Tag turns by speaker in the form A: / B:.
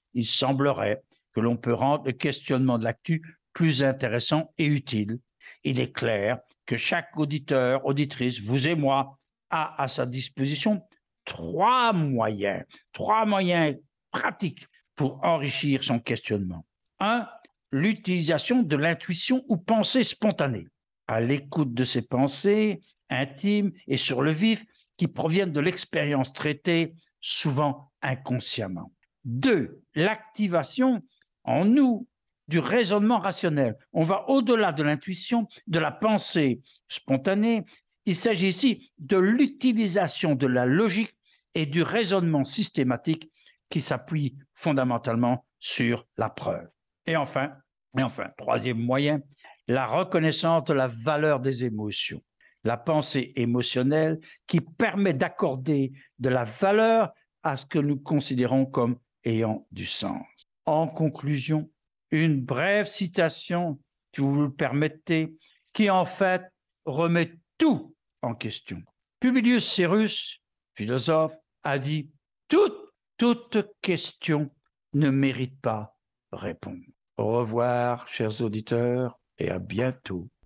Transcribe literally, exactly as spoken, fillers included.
A: il semblerait que l'on peut rendre le questionnement de l'actu plus intéressant et utile. Il est clair que chaque auditeur, auditrice, vous et moi, a à sa disposition trois moyens, trois moyens pratiques pour enrichir son questionnement. Un, l'utilisation de l'intuition ou pensée spontanée, à l'écoute de ses pensées intimes et sur le vif qui proviennent de l'expérience traitée, souvent inconsciemment. Deux, l'activation en nous du raisonnement rationnel. On va au-delà de l'intuition, de la pensée spontanée. Il s'agit ici de l'utilisation de la logique et du raisonnement systématique qui s'appuie fondamentalement sur la preuve. Et enfin, et enfin, troisième moyen, la reconnaissance de la valeur des émotions, la pensée émotionnelle qui permet d'accorder de la valeur à ce que nous considérons comme ayant du sens. En conclusion, une brève citation, si vous le permettez, qui en fait remet tout en question. Publius Sérus, philosophe, a dit « Toute, toute question ne mérite pas réponse ». Au revoir, chers auditeurs, et à bientôt.